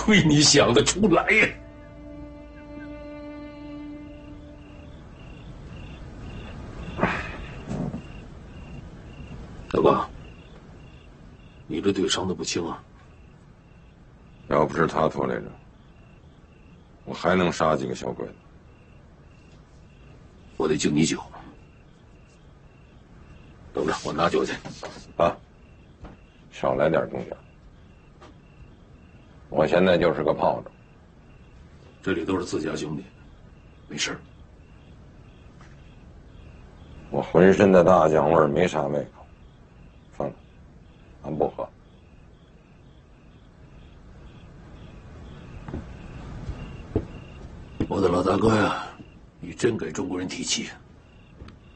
亏你想得出来呀！大哥，你这队伤得不轻啊！ 要不是他拖累着，我还能杀几个小鬼子。 我得敬你酒。等着，我拿酒去。 啊，少来点动静。我现在就是个炮仗。 这里都是自家兄弟，没事。 我浑身的大酱味儿没啥胃口，算了，咱不喝。 我的老大哥呀，你真给中国人提气。